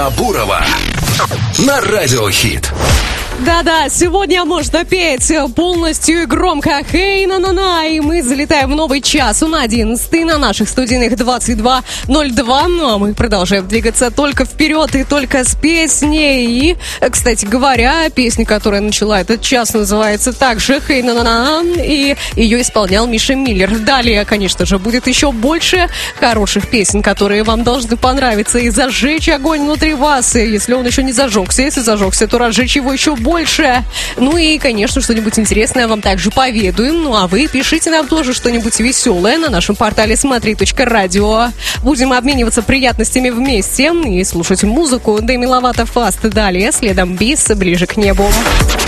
Бурова на Радио Хит. Да-да, сегодня можно петь полностью и громко. Хей, на-на-на, и мы залетаем в новый час. Он 11 на наших студийных 22:02. Ну, а мы продолжаем двигаться только вперед и только с песней. И, кстати говоря, песня, которая начала этот час, называется также Хей, на-на-на. И ее исполнял Миша Миллер. Далее, конечно же, будет еще больше хороших песен, которые вам должны понравиться. И зажечь огонь внутри вас. И если он еще не зажегся, если зажегся, то разжечь его еще больше. Ну и, конечно, что-нибудь интересное вам также поведаем. Ну а вы пишите нам тоже что-нибудь веселое на нашем портале смотри.радио. Будем обмениваться приятностями вместе и слушать музыку Деми Ловато Фаст. Далее следом Бис, ближе к небу.